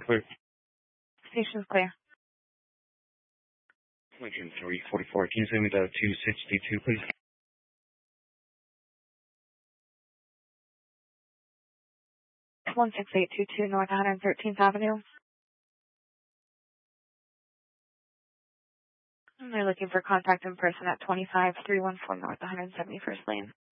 clear. Station's clear. Lincoln 344. Can you send me the 262, please? It's 16822 North 113th Avenue. And they're looking for contact in person at 25314 North 171st Lane.